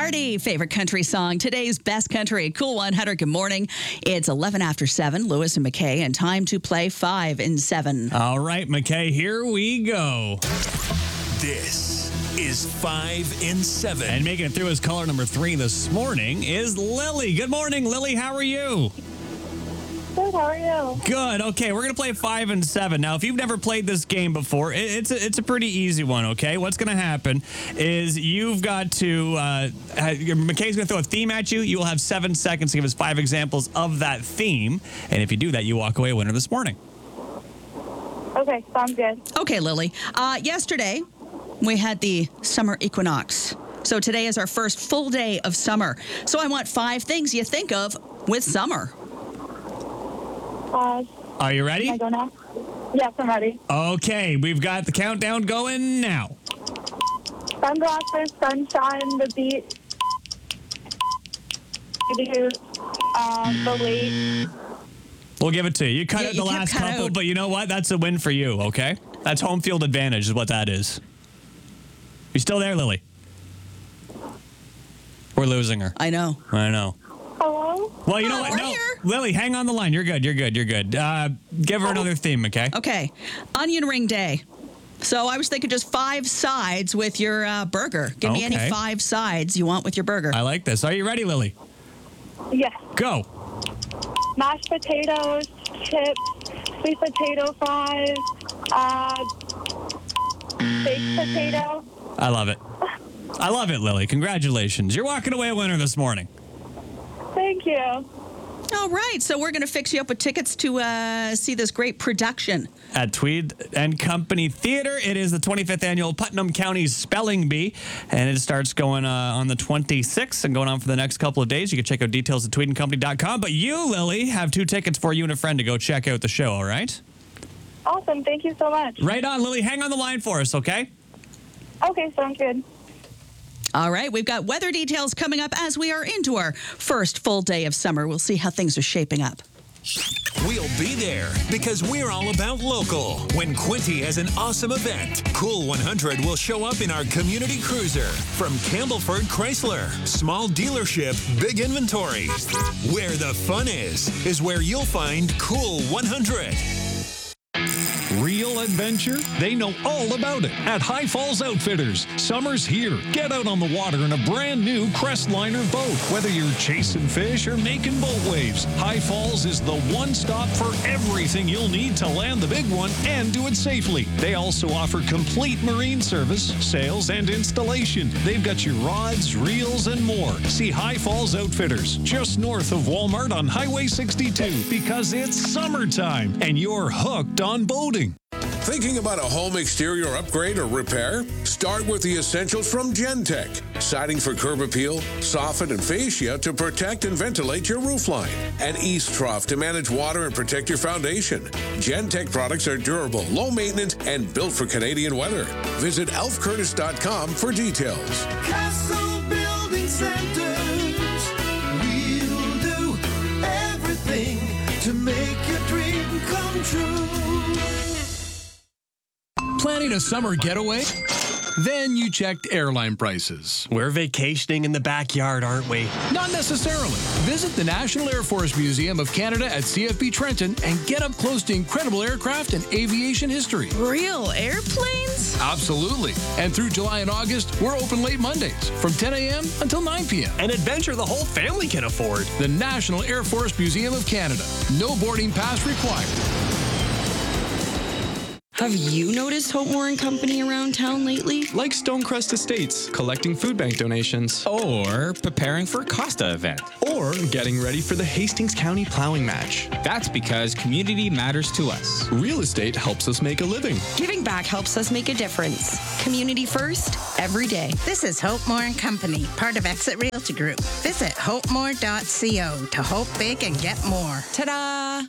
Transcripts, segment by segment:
Lafferty, favorite country song. Today's best country, Cool 100. Good morning. It's 11 after 7. Lewis and McKay, and time to play 5 in 7. All right, McKay, here we go. This is 5 in 7. And making it through as caller number 3 this morning is Lily. Good morning, Lily. How are you? Good, how are you? Good. Okay, we're going to play 5 and 7. Now, if you've never played this game before, it's a pretty easy one, okay? What's going to happen is you've got to, McKay's going to throw a theme at you. You will have 7 seconds to give us 5 examples of that theme. And if you do that, you walk away a winner this morning. Okay, sounds good. Okay, Lily. Yesterday, we had the summer equinox. So today is our first full day of summer. So I want 5 things you think of with summer. Are you ready? Can I go now? Yes, I'm ready. Okay, we've got the countdown going now. Sunglasses, sunshine, the beach, the lake. We'll give it to you. You cut it the you last kept cut couple, out. but you know what? That's a win for you, okay? That's home field advantage is what that is. You still there, Lily? We're losing her. I know. I know. Hello? Well, you know what? we're No, here. Lily, hang on the line. You're good. Give her another theme, okay? Okay, onion ring day. So I was thinking just 5 sides with your burger. Give me any Okay. 5 sides you want with your burger. I like this. Are you ready, Lily? Yes. Go. Mashed potatoes, chips, sweet potato fries, baked potato. I love it. I love it, Lily. Congratulations. You're walking away a winner this morning. Thank you. All right, so we're going to fix you up with tickets to see this great production. At Tweed and Company Theater. It is the 25th annual Putnam County Spelling Bee, and it starts going on the 26th and going on for the next couple of days. You can check out details at tweedandcompany.com. But you, Lily, have 2 tickets for you and a friend to go check out the show, all right? Awesome. Thank you so much. Right on, Lily. Hang on the line for us, okay? Okay, sounds good. All right, we've got weather details coming up as we are into our first full day of summer. We'll see how things are shaping up. We'll be there because we're all about local. When Quinty has an awesome event, Cool 100 will show up in our community cruiser. From Campbellford Chrysler, small dealership, big inventory. Where the fun is where you'll find Cool 100. Real adventure? They know all about it at High Falls Outfitters. Summer's here. Get out on the water in a brand new Crestliner boat. Whether you're chasing fish or making boat waves, High Falls is the one stop for everything you'll need to land the big one and do it safely. They also offer complete marine service, sales, and installation. They've got your rods, reels, and more. See High Falls Outfitters just north of Walmart on Highway 62 because it's summertime and you're hooked on boating. Thinking about a home exterior upgrade or repair? Start with the essentials from Gentech. Siding for curb appeal, soffit and fascia to protect and ventilate your roofline. An east trough to manage water and protect your foundation. Gentech products are durable, low maintenance, and built for Canadian weather. Visit elfcurtis.com for details. Castle Building Centers. We'll do everything to make your dream come true. Planning a summer getaway? Then you checked airline prices. We're vacationing in the backyard, aren't we? Not necessarily. Visit the National Air Force Museum of Canada at CFB Trenton and get up close to incredible aircraft and aviation history. Real airplanes? Absolutely. And through July and August, we're open late Mondays from 10 a.m. until 9 p.m. An adventure the whole family can afford. The National Air Force Museum of Canada. No boarding pass required. Have you noticed Hope Moore and Company around town lately? Like Stonecrest Estates, collecting food bank donations. Or preparing for a Costa event. Or getting ready for the Hastings County Plowing Match. That's because community matters to us. Real estate helps us make a living. Giving back helps us make a difference. Community first, every day. This is Hope Moore and Company, part of Exit Realty Group. Visit hopemore.co to hope big and get more. Ta-da!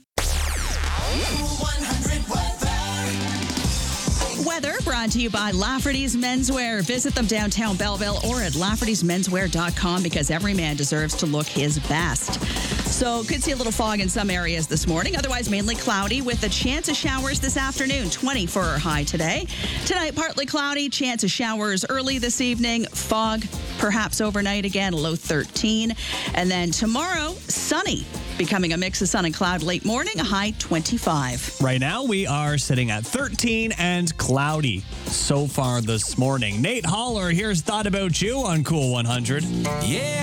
Weather brought to you by Lafferty's Menswear. Visit them downtown Belleville or at Lafferty'sMenswear.com because every man deserves to look his best. So could see a little fog in some areas this morning. Otherwise, mainly cloudy with a chance of showers this afternoon. 20 for our high today. Tonight, partly cloudy, chance of showers early this evening. Fog perhaps overnight again, low 13. And then tomorrow, sunny. Becoming a mix of sun and cloud late morning, a high 25. Right now, we are sitting at 13 and cloudy so far this morning. Nate Holler, here's Thought About You on Cool 100. Yeah.